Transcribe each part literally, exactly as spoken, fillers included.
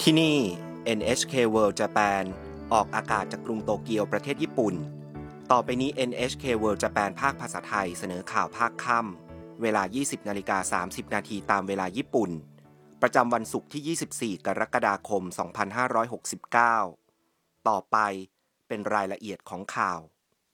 ที่นี่ เอ็น เอช เค World Japan ออกอากาศจากกรุงโตเกียวประเทศญี่ปุ่นต่อไปนี้ เอ็น เอช เค World Japan ภาคภาษาไทยเสนอข่าวภาคค่ำเวลา ยี่สิบนาฬิกาสามสิบนาทีตามเวลาญี่ปุ่นประจำวันศุกร์ที่ ยี่สิบสี่ กรกฎาคม สองพันห้าร้อยหกสิบเก้า ต่อไปเป็นรายละเอียดของข่าว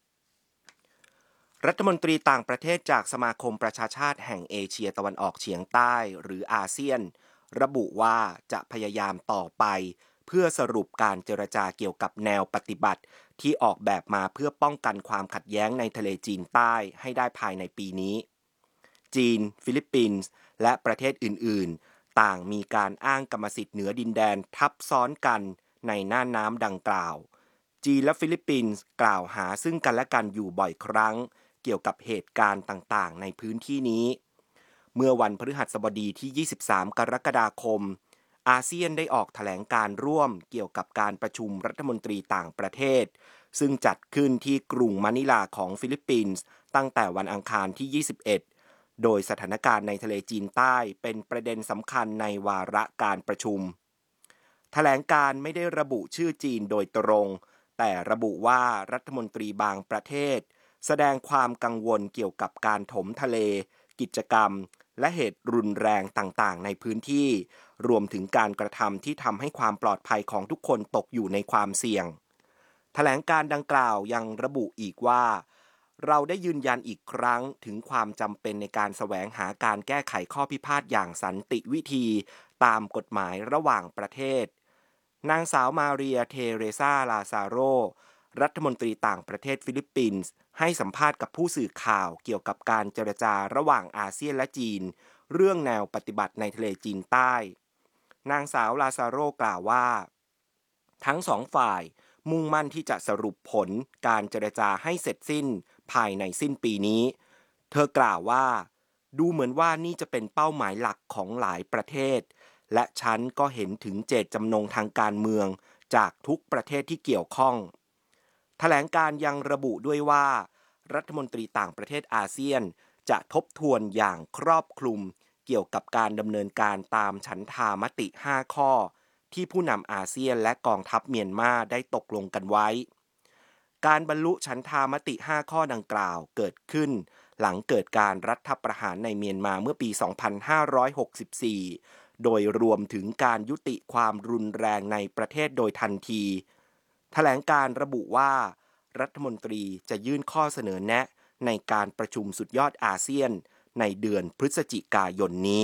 รัฐมนตรีต่างประเทศจากสมาคมประชาชาติแห่งเอเชียตะวันออกเฉียงใต้หรืออาเซียนระบุว่าจะพยายามต่อไปเพื่อสรุปการเจรจาเกี่ยวกับแนวปฏิบัติที่ออกแบบมาเพื่อป้องกันความขัดแย้งในทะเลจีนใต้ให้ได้ภายในปีนี้จีนฟิลิปปินส์และประเทศอื่นๆต่างมีการอ้างกรรมสิทธิ์เหนือดินแดนทับซ้อนกันในน่านน้ำดังกล่าวจีนและฟิลิปปินส์กล่าวหาซึ่งกันและกันอยู่บ่อยครั้งเกี่ยวกับเหตุการณ์ต่างๆในพื้นที่นี้เมื่อวันพฤหัสบดีที่ ยี่สิบสาม กรกฎาคมอาเซียนได้ออกแถลงการร่วมเกี่ยวกับการประชุมรัฐมนตรีต่างประเทศซึ่งจัดขึ้นที่กรุงมะนิลาของฟิลิปปินส์ตั้งแต่วันอังคารที่ ยี่สิบเอ็ดโดยสถานการณ์ในทะเลจีนใต้เป็นประเด็นสำคัญในวาระการประชุมแถลงการไม่ได้ระบุชื่อจีนโดยตรงแต่ระบุว่ารัฐมนตรีบางประเทศแสดงความกังวลเกี่ยวกับการถมทะเลกิจกรรมและเหตุรุนแรงต่างๆในพื้นที่รวมถึงการกระทำที่ทำให้ความปลอดภัยของทุกคนตกอยู่ในความเสี่ยงแถลงการดังกล่าวยังระบุอีกว่าเราได้ยืนยันอีกครั้งถึงความจำเป็นในการแสวงหาการแก้ไขข้อพิพาทอย่างสันติวิธีตามกฎหมายระหว่างประเทศนางสาวมาเรียเทเรซาลาซาโรรัฐมนตรีต่างประเทศฟิลิปปินส์ให้สัมภาษณ์กับผู้สื่อข่าวเกี่ยวกับการเจรจาระหว่างอาเซียนและจีนเรื่องแนวปฏิบัติในทะเลจีนใต้นางสาวลาซาโรกล่าวว่าทั้งสองฝ่ายมุ่งมั่นที่จะสรุปผลการเจรจาให้เสร็จสิ้นภายในสิ้นปีนี้เธอกล่าวว่าดูเหมือนว่านี่จะเป็นเป้าหมายหลักของหลายประเทศและฉันก็เห็นถึงเจตจำนงทางการเมืองจากทุกประเทศที่เกี่ยวข้องแถลงการยังระบุด้วยว่ารัฐมนตรีต่างประเทศอาเซียนจะทบทวนอย่างครอบคลุมเกี่ยวกับการดำเนินการตามฉันทามติห้าข้อที่ผู้นำอาเซียนและกองทัพเมียนมาได้ตกลงกันไว้การบรรลุฉันทามติห้าข้อดังกล่าวเกิดขึ้นหลังเกิดการรัฐประหารในเมียนมาเมื่อปี สองพันห้าร้อยหกสิบสี่ โดยรวมถึงการยุติความรุนแรงในประเทศโดยทันทีแถลงการระบุว่ารัฐมนตรีจะยื่นข้อเสนอแนะในการประชุมสุดยอดอาเซียนในเดือนพฤศจิกายนนี้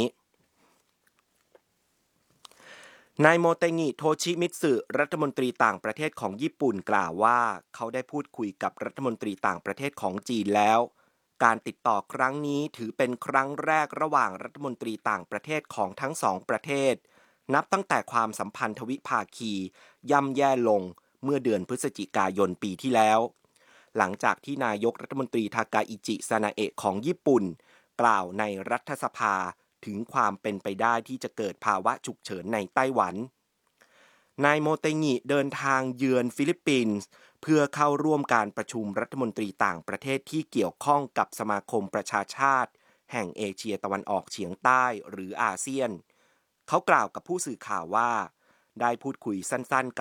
นายโมเตงิโทชิมิตสึรัฐมนตรีต่างประเทศของญี่ปุ่นกล่าวว่าเขาได้พูดคุยกับรัฐมนตรีต่างประเทศของจีนแล้วการติดต่อครั้งนี้ถือเป็นครั้งแรกระหว่างรัฐมนตรีต่างประเทศของทั้งสองประเทศนับตั้งแต่ความสัมพันธ์ทวิภาคีย่ำแย่ลงเมื่อเดือนพฤศจิกายนปีที่แล้วหลังจากที่นายกรัฐมนตรีทากาอิจิซานาเอะของญี่ปุ่นกล่าวในรัฐสภาถึงความเป็นไปได้ที่จะเกิดภาวะฉุกเฉินในไต้หวันนายโมเตงิเดินทางเยือนฟิลิปปินส์เพื่อเข้าร่วมการประชุมรัฐมนตรีต่างประเทศที่เกี่ยวข้องกับสมาคมประชาชาติแห่งเอเชียตะวันออกเฉียงใต้หรืออาเซียนเขากล่าวกับผู้สื่อข่าวว่าได้พูดคุยสั้นๆกับ